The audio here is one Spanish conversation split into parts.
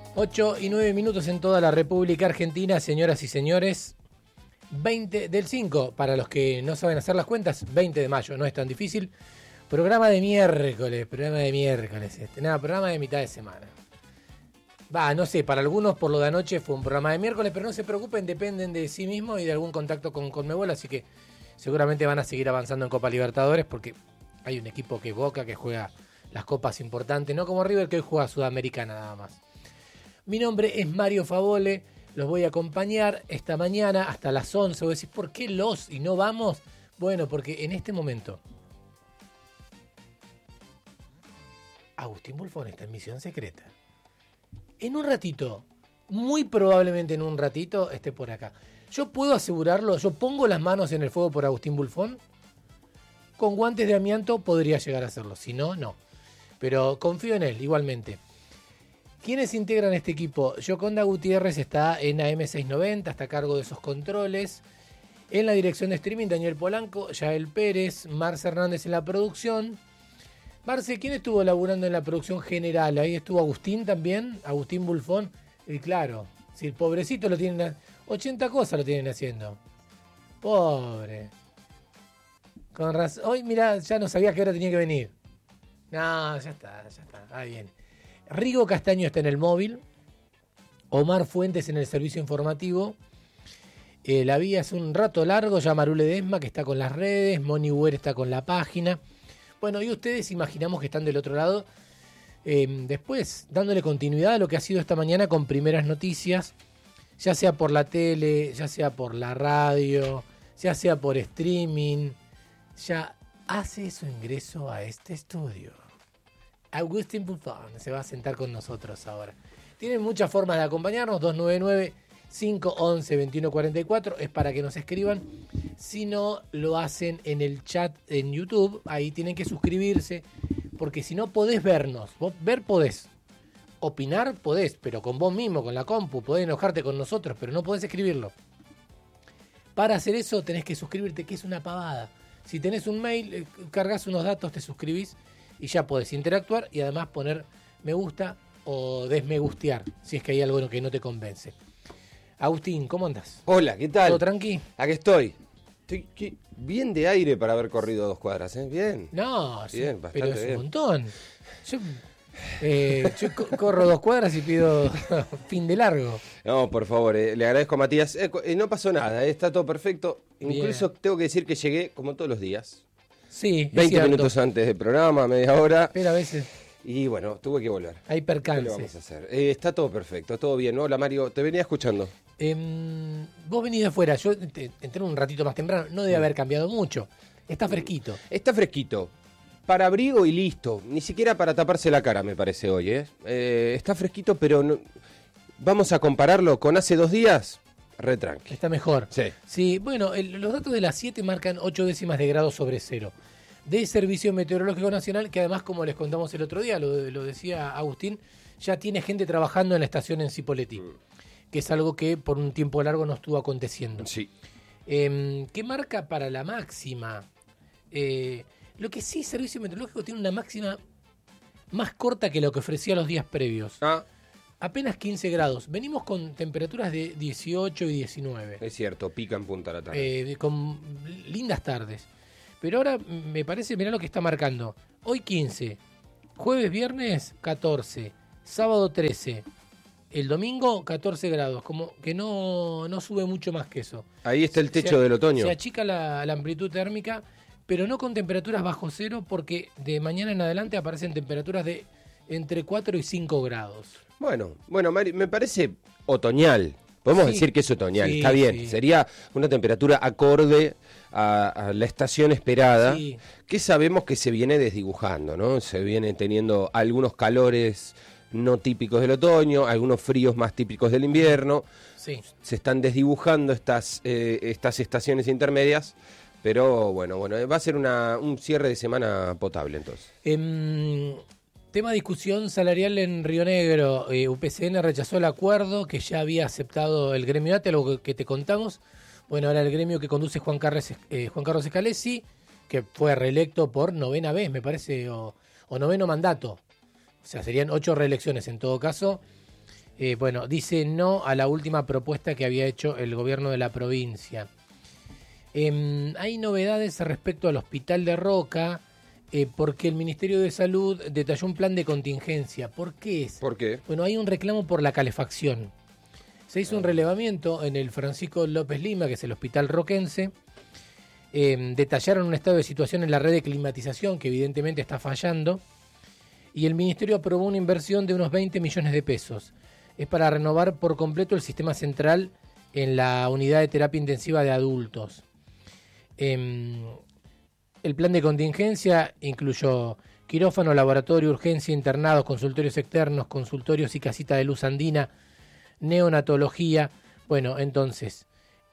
8:09 en toda la República Argentina, señoras y señores. 20 del 5, para los que no saben hacer las cuentas, 20 de mayo, no es tan difícil. Programa de miércoles. Programa de mitad de semana. No sé, para algunos por lo de anoche fue un programa de miércoles, pero no se preocupen, dependen de sí mismos y de algún contacto con Conmebol, así que seguramente van a seguir avanzando en Copa Libertadores porque hay un equipo que es Boca, que juega las copas importantes, no como River, que hoy juega Sudamericana nada más. Mi nombre es Mario Favole, los voy a acompañar esta mañana hasta las 11. Vos decís, ¿por qué los y no vamos? Bueno, porque en este momento Agustín Bulfón está en misión secreta. En un ratito, muy probablemente en un ratito, esté por acá. Yo puedo asegurarlo, yo pongo las manos en el fuego por Agustín Bulfón. Con guantes de amianto podría llegar a hacerlo, si no, no. Pero confío en él, igualmente. ¿Quiénes integran este equipo? Yoconda Gutiérrez está en AM690, está a cargo de esos controles. En la dirección de streaming, Daniel Polanco, Yael Pérez, Marce Hernández en la producción. Marce, ¿quién estuvo laburando en la producción general? Ahí estuvo Agustín también, Agustín Bulfón. Y claro, si el pobrecito lo tienen, 80 cosas lo tienen haciendo. Pobre. Con razón. Hoy, mirá, ya no sabía que hora tenía que venir. No, ya está. Ahí viene. Rigo Castaño está en el móvil. Omar Fuentes en el servicio informativo. La vía es un rato largo. Ya Maru Ledesma, que está con las redes. Moni Huer está con la página. Bueno, y ustedes imaginamos que están del otro lado. Después, dándole continuidad a lo que ha sido esta mañana con primeras noticias. Ya sea por la tele, ya sea por la radio, ya sea por streaming. Ya hace su ingreso a este estudio. Agustín Bulfón se va a sentar con nosotros ahora. Tienen muchas formas de acompañarnos. 299-511-2144 es para que nos escriban. Si no, lo hacen en el chat en YouTube. Ahí tienen que suscribirse, porque si no podés vernos. Vos ver podés, opinar podés, pero con vos mismo, con la compu. Podés enojarte con nosotros, pero no podés escribirlo. Para hacer eso tenés que suscribirte, que es una pavada. Si tenés un mail, cargas unos datos, te suscribís y ya podés interactuar y además poner me gusta o desmegustear, si es que hay algo que no te convence. Agustín, ¿cómo andás? Hola, ¿qué tal? ¿Todo tranqui? Aquí estoy. Estoy bien de aire para haber corrido 2 cuadras, ¿eh? Bien. No, bien, sí, bastante pero es bien. un montón. Yo corro 2 cuadras y pido fin de largo. No, por favor, le agradezco a Matías. No pasó nada, está todo perfecto. Incluso Bien. tengo que decir que llegué como todos los días. Sí, 20 minutos antes del programa, media hora. Pero a veces Y bueno, tuve que volver. hay ¿Qué le vamos a percances. hacer? Está todo perfecto, todo bien. Hola Mario, te venía escuchando. Vos venís de afuera, yo entré un ratito más temprano, no debe haber cambiado mucho. Está fresquito. Está fresquito. Para abrigo y listo. Ni siquiera para taparse la cara, me parece hoy, ¿eh? Está fresquito, pero no... vamos a compararlo con hace 2 días. Retranqui. Está mejor. Sí. Sí, bueno, los datos de las 7 marcan 8 décimas de grado sobre cero. De Servicio Meteorológico Nacional, que además, como les contamos el otro día, lo decía Agustín, ya tiene gente trabajando en la estación en Cipolletti, que es algo que por un tiempo largo no estuvo aconteciendo. Sí. ¿Qué marca para la máxima? Lo que sí, Servicio Meteorológico tiene una máxima más corta que lo que ofrecía los días previos. Apenas 15 grados. Venimos con temperaturas de 18 y 19. Es cierto, pica en punta la tarde. Con lindas tardes. Pero ahora me parece, mirá lo que está marcando. Hoy 15, jueves, viernes 14, sábado 13, el domingo 14 grados. Como que no sube mucho más que eso. Ahí está el techo del otoño. Se achica la amplitud térmica, pero no con temperaturas bajo cero, porque de mañana en adelante aparecen temperaturas de entre 4 y 5 grados. Bueno, Mari, me parece otoñal. Podemos decir que es otoñal, está bien. Sí. Sería una temperatura acorde a la estación esperada, que sabemos que se viene desdibujando, ¿no? Se vienen teniendo algunos calores no típicos del otoño, algunos fríos más típicos del invierno. Sí. Se están desdibujando estas estaciones intermedias, pero bueno, va a ser un cierre de semana potable entonces. Tema discusión salarial en Río Negro. UPCN rechazó el acuerdo que ya había aceptado el gremio ATE, algo que te contamos. Bueno, ahora el gremio que conduce Juan Carlos Scalesi, que fue reelecto por 9ª vez, me parece, o 9º mandato. O sea, serían 8 reelecciones en todo caso. Bueno, dice no a la última propuesta que había hecho el gobierno de la provincia. Hay novedades respecto al hospital de Roca, porque el Ministerio de Salud detalló un plan de contingencia. ¿Por qué es? ¿Por qué? Bueno, hay un reclamo por la calefacción. Se hizo un relevamiento en el Francisco López Lima, que es el hospital roquense. Detallaron un estado de situación en la red de climatización, que evidentemente está fallando. Y el Ministerio aprobó una inversión de unos 20 millones de pesos. Es para renovar por completo el sistema central en la unidad de terapia intensiva de adultos. El plan de contingencia incluyó quirófano, laboratorio, urgencia, internados, consultorios externos, consultorios y casita de luz andina, neonatología. Bueno, entonces,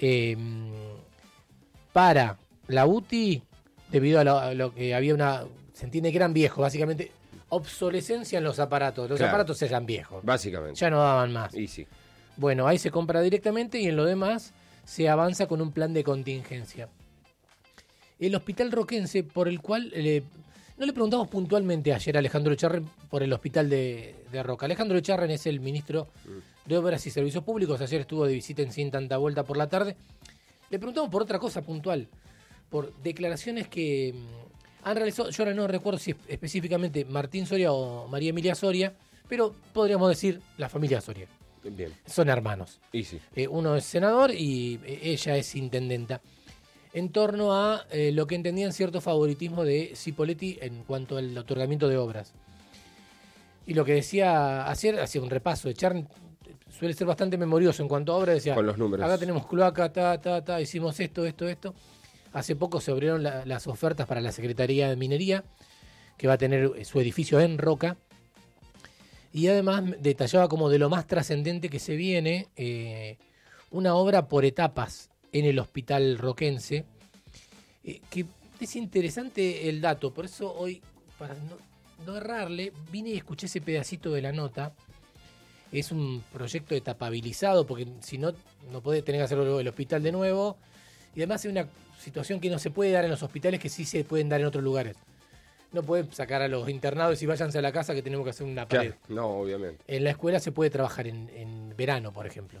para la UTI, debido a lo que había se entiende que eran viejos, básicamente, obsolescencia en los aparatos. Los aparatos eran viejos. Básicamente. Ya no daban más. Y sí. Bueno, ahí se compra directamente y en lo demás se avanza con un plan de contingencia. El hospital roquense, por el cual no le preguntamos puntualmente ayer a Alejandro Echarren por el hospital de Roca. Alejandro Echarren es el ministro de Obras y Servicios Públicos. Ayer estuvo de visita en Sin Tanta Vuelta por la tarde. Le preguntamos por otra cosa puntual, por declaraciones que han realizado, yo ahora no recuerdo si específicamente Martín Soria o María Emilia Soria, pero podríamos decir la familia Soria. Bien. Son hermanos. Y sí. Uno es senador y ella es intendenta. En torno a lo que entendían cierto favoritismo de Cipoletti en cuanto al otorgamiento de obras. Y lo que decía ayer, hacía un repaso de Echarren, suele ser bastante memorioso en cuanto a obras, decía, con los números. Acá tenemos cloaca, hicimos esto. Hace poco se abrieron las ofertas para la Secretaría de Minería, que va a tener su edificio en Roca. Y además detallaba como de lo más trascendente que se viene, una obra por etapas en el hospital roquense, que es interesante el dato, por eso hoy, para no errarle, vine y escuché ese pedacito de la nota. Es un proyecto etapabilizado, porque si no puede tener que hacerlo el hospital de nuevo, y además es una situación que no se puede dar en los hospitales, que sí se pueden dar en otros lugares. No pueden sacar a los internados y váyanse a la casa que tenemos que hacer una pared. Claro, no, obviamente. En la escuela se puede trabajar en verano, por ejemplo.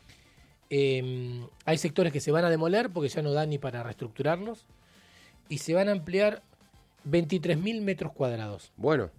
Hay sectores que se van a demoler porque ya no dan ni para reestructurarlos, y se van a ampliar 23.000 metros cuadrados. Bueno.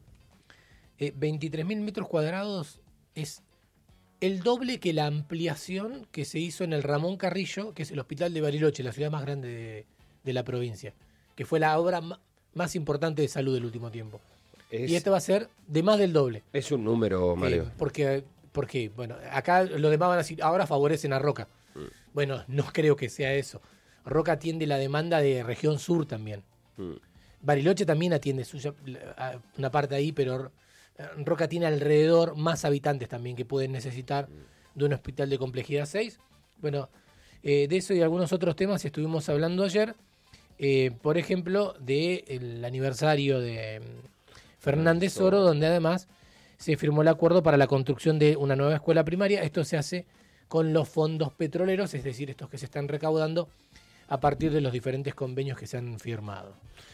23.000 metros cuadrados es el doble que la ampliación que se hizo en el Ramón Carrillo, que es el hospital de Bariloche, la ciudad más grande de la provincia, que fue la obra más importante de salud del último tiempo. Y esto va a ser de más del doble. Es un número, Mario. Porque, bueno, acá los demás van a decir, ahora favorecen a Roca. Bueno, no creo que sea eso. Roca atiende la demanda de región sur también. Bariloche también atiende una parte ahí, pero Roca tiene alrededor más habitantes también que pueden necesitar de un hospital de complejidad 6. Bueno, de eso y algunos otros temas estuvimos hablando ayer. Por ejemplo, del aniversario de Fernández Oro, donde además se firmó el acuerdo para la construcción de una nueva escuela primaria. Esto se hace con los fondos petroleros, es decir, estos que se están recaudando a partir de los diferentes convenios que se han firmado.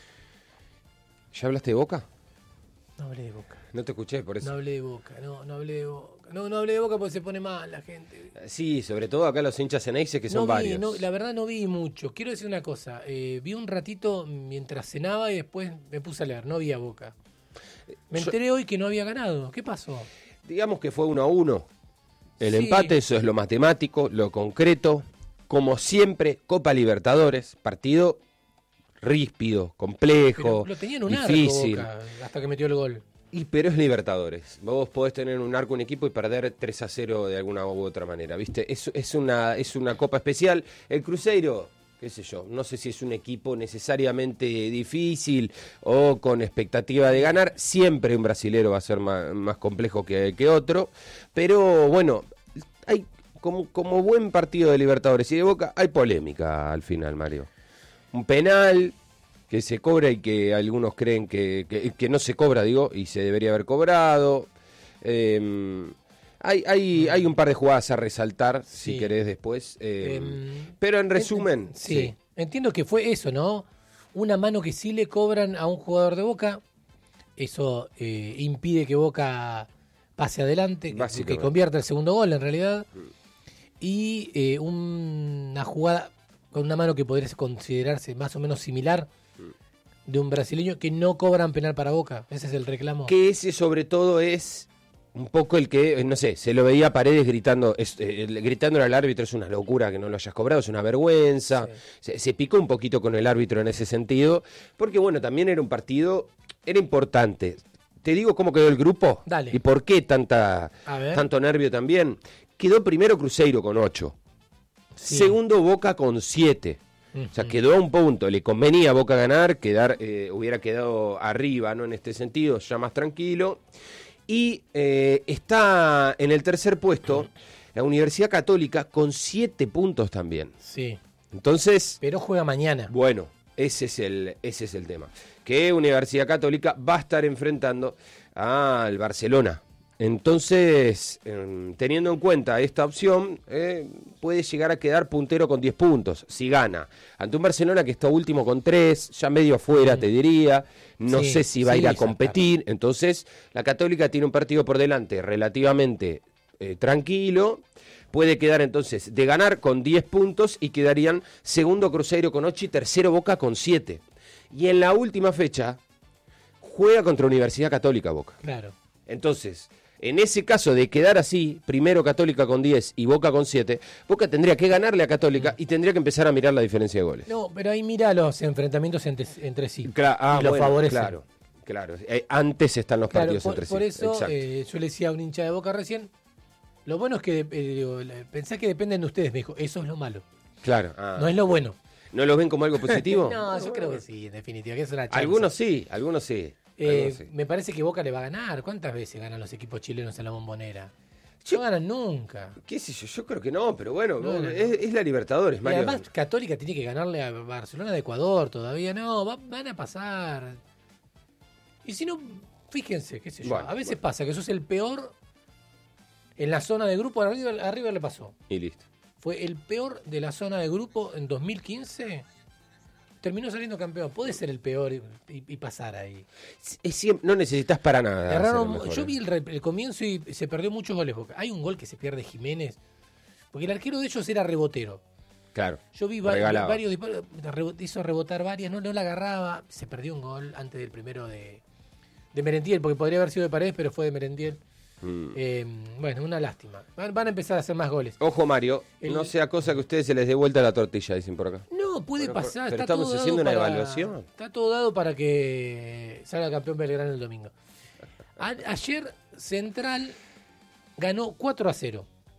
¿Ya hablaste de Boca? No hablé de Boca. No te escuché, por eso. No hablé de Boca, no hablé de Boca. No hablé de Boca porque se pone mal la gente. Sí, sobre todo acá los hinchas Ceneices, que son varios. La verdad no vi mucho. Quiero decir una cosa, vi un ratito mientras cenaba y después me puse a leer, no vi a Boca. Me enteré hoy que no había ganado. ¿Qué pasó? Digamos que fue 1-1. El Sí. empate, eso es lo matemático, lo concreto. Como siempre, Copa Libertadores, partido ríspido, complejo, Pero lo tenían un difícil. arco Boca, hasta que metió el gol. Pero es Libertadores. Vos podés tener un arco, un equipo y perder 3-0 de alguna u otra manera, ¿viste? Es una Copa especial. El Cruzeiro, qué sé yo, no sé si es un equipo necesariamente difícil o con expectativa de ganar. Siempre un brasilero va a ser más complejo que otro. Pero bueno, hay como buen partido de Libertadores y de Boca, hay polémica al final, Mario. Un penal que se cobra y que algunos creen que no se cobra, digo, y se debería haber cobrado. Hay un par de jugadas a resaltar, si querés después. Pero en resumen... Sí, entiendo que fue eso, ¿no? Una mano que sí le cobran a un jugador de Boca. Eso impide que Boca pase adelante, que convierta el segundo gol en realidad, y una jugada con una mano que podría considerarse más o menos similar de un brasileño, que no cobran penal para Boca. Ese es el reclamo. Que ese sobre todo es un poco el que, no sé, se lo veía a Paredes gritando, gritándole al árbitro, es una locura que no lo hayas cobrado, es una vergüenza. Sí. Se picó un poquito con el árbitro en ese sentido, porque bueno, también era un partido, era importante. Te digo cómo quedó el grupo. Dale. Y por qué tanto nervio también. Quedó primero Cruzeiro con 8. Sí. Segundo Boca con 7. O sea, quedó a un punto. Le convenía a Boca ganar, hubiera quedado arriba, ¿no? En este sentido, ya más tranquilo. Y está en el tercer puesto la Universidad Católica con 7 puntos también. Sí. Entonces. Pero juega mañana. Bueno, ese es el tema. Que Universidad Católica va a estar enfrentando al Barcelona. Entonces, teniendo en cuenta esta opción, puede llegar a quedar puntero con 10 puntos, si gana. Ante un Barcelona que está último con 3, ya medio afuera, te diría. No sé si va a ir a competir. Claro. Entonces, la Católica tiene un partido por delante relativamente tranquilo. Puede quedar entonces de ganar con 10 puntos y quedarían segundo Cruzeiro con 8 y tercero Boca con 7. Y en la última fecha, juega contra Universidad Católica Boca. Claro. Entonces, en ese caso de quedar así, primero Católica con 10 y Boca con 7, Boca tendría que ganarle a Católica y tendría que empezar a mirar la diferencia de goles. No, pero ahí mira los enfrentamientos entre sí. Y los favorece. Claro. Antes están los partidos entre sí. Por eso yo le decía a un hincha de Boca recién, lo bueno es que pensé que dependen de ustedes, me dijo, eso es lo malo. Claro. No es lo bueno. ¿No lo ven como algo positivo? No, yo creo que sí, en definitiva, que es una chance. Algunos sí. Me parece que Boca le va a ganar. ¿Cuántas veces ganan los equipos chilenos en la Bombonera? No ganan nunca. ¿Qué sé yo? Yo creo que no, pero bueno, es la Libertadores, Mario. Y además Católica tiene que ganarle a Barcelona de Ecuador todavía. No, van a pasar. Y si no, fíjense, qué sé yo. A veces pasa que sos el peor en la zona de grupo. Arriba le pasó. Y listo. Fue el peor de la zona de grupo en 2015. Terminó saliendo campeón. Puede ser el peor y pasar ahí. No necesitas para nada. Yo vi el comienzo y se perdió muchos goles. Hay un gol que se pierde Jiménez. Porque el arquero de ellos era rebotero. Claro. Yo vi varios disparos. Hizo rebotar varias. No la agarraba. Se perdió un gol antes del primero de Merentiel. Porque podría haber sido de Paredes, pero fue de Merentiel. Bueno, una lástima. Van a empezar a hacer más goles. Ojo, Mario, no sea cosa que a ustedes se les dé vuelta la tortilla, dicen por acá. No, puede pasar. Pero estamos haciendo una evaluación. Está todo dado para que salga campeón Belgrano el domingo. Ayer Central ganó 4-0.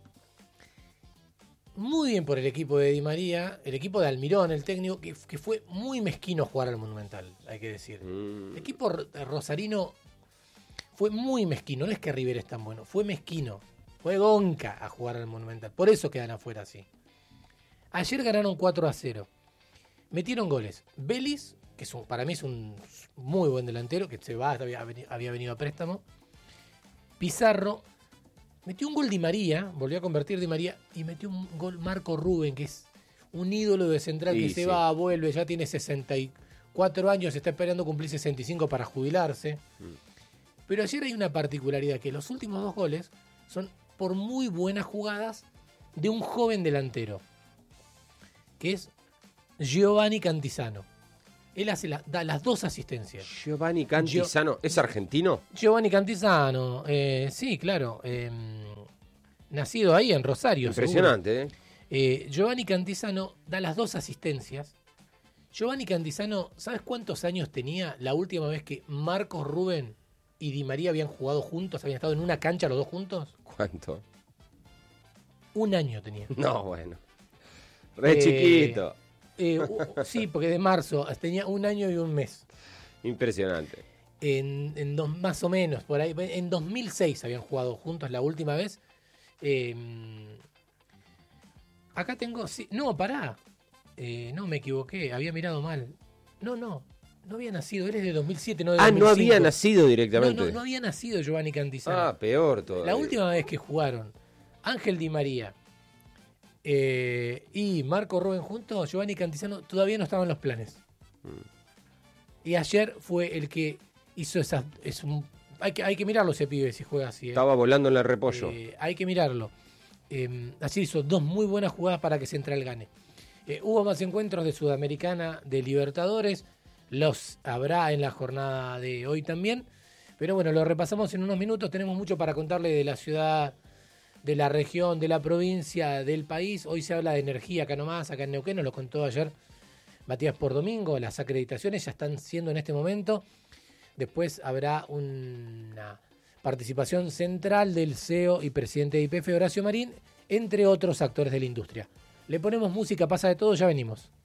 Muy bien por el equipo de Di María, el equipo de Almirón, el técnico, que fue muy mezquino jugar al Monumental, hay que decir. El equipo rosarino fue muy mezquino, no es que River es tan bueno, fue mezquino, fue gonca a jugar al Monumental, por eso quedan afuera así. Ayer ganaron 4-0, metieron goles. Vélez, que para mí es un muy buen delantero, que había venido a préstamo. Pizarro, metió un gol Di María, volvió a convertir Di María, y metió un gol Marco Rubén, que es un ídolo de Central que se va, vuelve, ya tiene 64 años, está esperando cumplir 65 para jubilarse. Pero ayer hay una particularidad, que los últimos 2 goles son por muy buenas jugadas de un joven delantero, que es Giovanni Cantizano. Él da las 2 asistencias. Giovanni Cantizano, ¿es argentino? Giovanni Cantizano, sí, claro. Nacido ahí en Rosario. Impresionante, Giovanni Cantizano da las 2 asistencias. Giovanni Cantizano, ¿sabes cuántos años tenía la última vez que Marcos Rubén y Di María habían jugado juntos, habían estado en una cancha los dos juntos? ¿Cuánto? 1 año tenía. No, bueno. Re chiquito. Sí, porque de marzo tenía 1 año y 1 mes. Impresionante. Más o menos, por ahí. En 2006 habían jugado juntos la última vez. Acá tengo... Sí, no, pará. No, me equivoqué. Había mirado mal. No había nacido, él es de 2007, no de 2005. No había nacido directamente. No había nacido Giovanni Cantizano. Peor todavía. La última vez que jugaron Ángel Di María y Marco Rubén juntos, Giovanni Cantizano todavía no estaba en los planes. Y ayer fue el que hizo Hay que mirarlo ese pibe si juega así. Estaba volando en el repollo. Hay que mirarlo. Así hizo 2 muy buenas jugadas para que Central gane. Hubo más encuentros de Sudamericana, de Libertadores. Los habrá en la jornada de hoy también. Pero bueno, lo repasamos en unos minutos. Tenemos mucho para contarle de la ciudad, de la región, de la provincia, del país. Hoy se habla de energía acá nomás, acá en Neuquén. Nos lo contó ayer Matías por Domingo. Las acreditaciones ya están siendo en este momento. Después habrá una participación central del CEO y presidente de YPF, Horacio Marín, entre otros actores de la industria. Le ponemos música, pasa de todo, ya venimos.